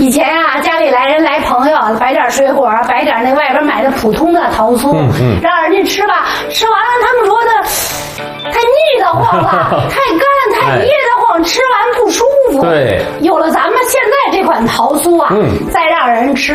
以前啊，家里来朋友，摆点水果，摆点那外边买的普通的桃酥，让人家吃吧，吃完了他们说的太腻得慌了，太干太噎得慌，吃完不舒服。 对， 有了咱们现在这款桃酥啊，再让人吃